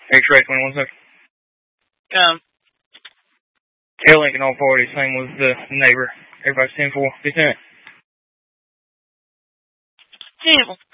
X-ray 21 seconds. Tail Lincoln all forward, same with the neighbor. Everybody's 10-4, Lieutenant. 10.